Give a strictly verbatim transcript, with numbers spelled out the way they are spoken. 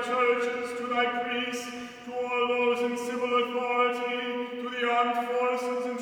churches, to thy priests, to all those in civil authority, to the armed forces